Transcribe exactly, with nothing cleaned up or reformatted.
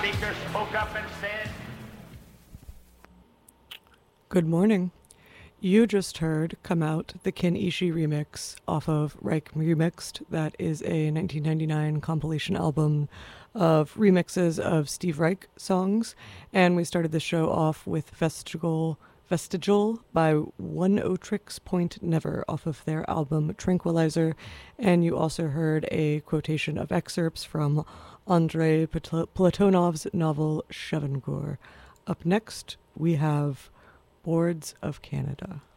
Baker spoke up and said, Good morning. You just heard Come Out, the Ken Ishii remix off of Reich Remixed. That is a nineteen ninety-nine compilation album of remixes of Steve Reich songs. And we started the show off with Vestigial, Vestigial by One Otrix Point Never off of their album Tranquilizer. And you also heard a quotation of excerpts from Andrei Platonov's novel Chevengor. Up next, we have Boards of Canada.